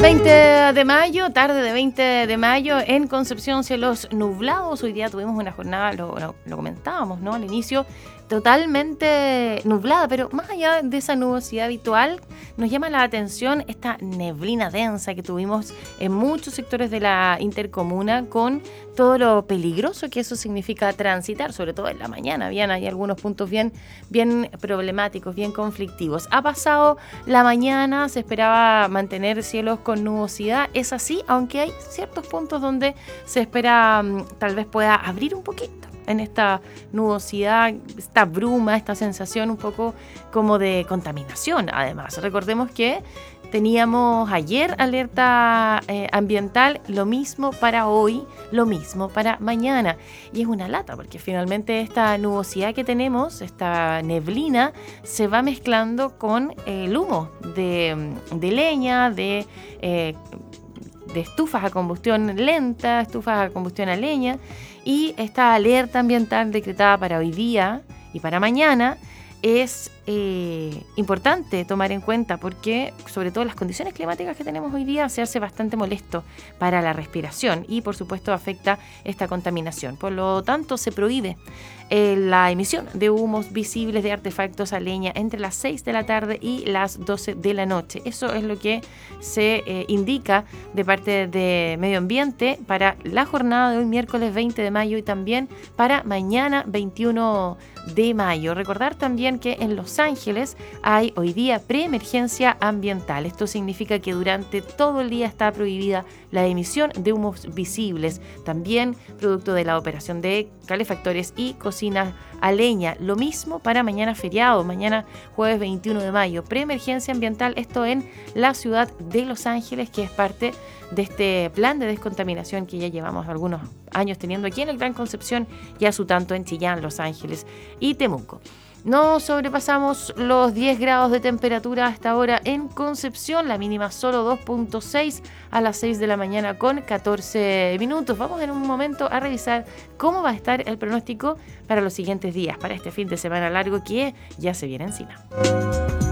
20 de mayo, tarde de 20 de mayo, en Concepción cielos nublados. Hoy día tuvimos una jornada, lo comentábamos, ¿no? Al inicio, totalmente nublada, pero más allá de esa nubosidad habitual, nos llama la atención esta neblina densa que tuvimos en muchos sectores de la intercomuna, con todo lo peligroso que eso significa transitar, sobre todo en la mañana. Hay algunos puntos bien problemáticos, bien conflictivos. Ha pasado la mañana, se esperaba mantener cielos con nubosidad, es así, aunque hay ciertos puntos donde se espera tal vez pueda abrir un poquito en esta nubosidad, esta bruma, esta sensación un poco como de contaminación. Además, recordemos que teníamos ayer alerta ambiental, lo mismo para hoy, lo mismo para mañana. Y es una lata, porque finalmente esta nubosidad que tenemos, esta neblina, se va mezclando con el humo de leña, de estufas a combustión lenta, estufas a combustión a leña, y esta alerta ambiental decretada para hoy día y para mañana es importante tomar en cuenta, porque sobre todo las condiciones climáticas que tenemos hoy día se hace bastante molesto para la respiración y por supuesto afecta esta contaminación. Por lo tanto, se prohíbe la emisión de humos visibles de artefactos a leña entre las 6 de la tarde y las 12 de la noche. Eso es lo que se indica de parte de Medio Ambiente para la jornada de hoy, miércoles 20 de mayo, y también para mañana 21 de mayo. Recordar también que en Los Ángeles hay hoy día preemergencia ambiental. Esto significa que durante todo el día está prohibida la emisión de humos visibles, también producto de la operación de calefactores y cocinas a leña. Lo mismo para mañana feriado, mañana jueves 21 de mayo. Preemergencia ambiental, esto en la ciudad de Los Ángeles, que es parte de este plan de descontaminación que ya llevamos algunos años teniendo aquí en el Gran Concepción y a su tanto en Chillán, Los Ángeles y Temuco. No sobrepasamos los 10 grados de temperatura hasta ahora en Concepción, la mínima solo 2.6 a las 6 de la mañana con 14 minutos. Vamos en un momento a revisar cómo va a estar el pronóstico para los siguientes días, para este fin de semana largo que ya se viene encima.